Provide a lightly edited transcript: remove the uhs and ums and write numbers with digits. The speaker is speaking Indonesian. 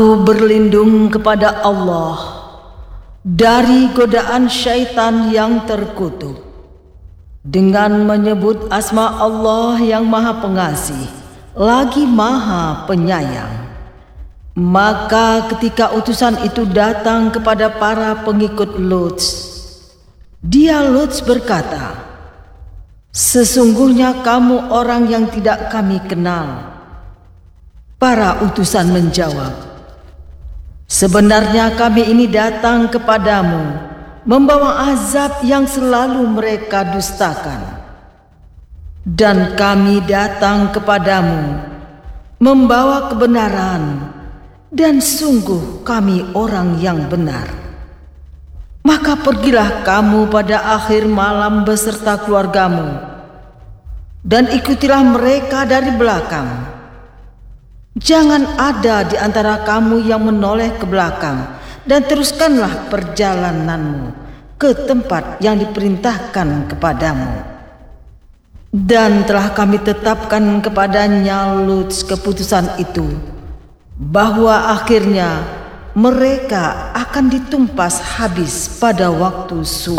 Aku berlindung kepada Allah dari godaan syaitan yang terkutuk dengan menyebut asma Allah yang Maha Pengasih lagi Maha Penyayang. Maka ketika utusan itu datang kepada para pengikut Lut, Lut berkata, "Sesungguhnya kamu orang yang tidak kami kenal." Para utusan menjawab, "Sebenarnya kami ini datang kepadamu membawa azab yang selalu mereka dustakan. Dan kami datang kepadamu membawa kebenaran, dan sungguh kami orang yang benar. Maka pergilah kamu pada akhir malam beserta keluargamu, dan ikutilah mereka dari belakang. Jangan ada di antara kamu yang menoleh ke belakang, dan teruskanlah perjalananmu ke tempat yang diperintahkan kepadamu." Dan telah kami tetapkan kepadanya Lut keputusan itu, bahwa akhirnya mereka akan ditumpas habis pada waktu subuh.